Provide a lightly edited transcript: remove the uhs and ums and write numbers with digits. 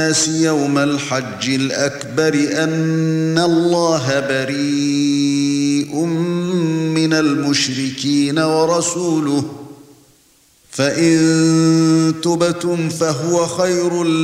الناس يوم الحج الأكبر أن الله بريء من المشركين ورسوله فإن تبتم فهو خير